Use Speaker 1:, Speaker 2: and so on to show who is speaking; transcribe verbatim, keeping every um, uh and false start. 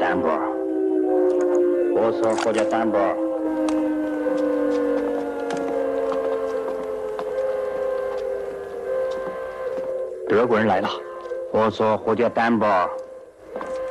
Speaker 1: 单薄。我说活点单薄。德国人来了。我说活点单薄。